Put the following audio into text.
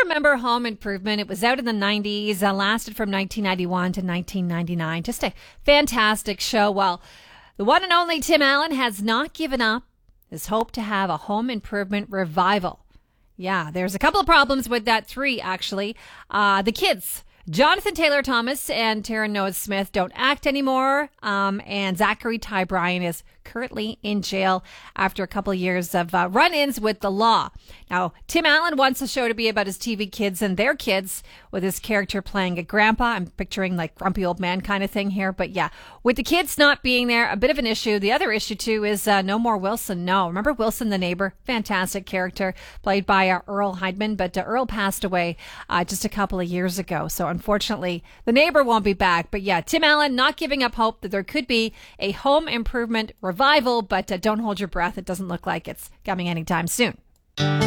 remember Home Improvement? It was out in the 90s, lasted from 1991 to 1999. Just a fantastic show. Well, the one and only Tim Allen has not given up his hope to have a Home Improvement revival. Yeah, there's a couple of problems with that. Three, actually. The kids, Jonathan Taylor Thomas and Taryn Noah Smith, don't act anymore. And Zachary Ty Bryan is currently in jail after a couple of years of run-ins with the law. Now, Tim Allen wants the show to be about his TV kids and their kids, with his character playing a grandpa. I'm picturing like grumpy old man kind of thing here. But yeah, with the kids not being there, a bit of an issue. The other issue, too, is no more Wilson. No. Remember Wilson the neighbor? Fantastic character played by Earl Heidman. But Earl passed away just a couple of years ago. So unfortunately, the neighbor won't be back. But yeah, Tim Allen not giving up hope that there could be a Home Improvement revival. But don't hold your breath. It doesn't look like it's coming anytime soon.